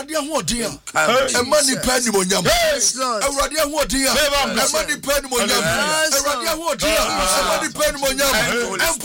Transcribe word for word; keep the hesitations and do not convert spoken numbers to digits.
Awurade ahoɔden a ɛma nipa animonyam. Awurade ahoɔden a ɛma nipa animonyam. Awurade ahoɔden a ɛma nipa animonyam.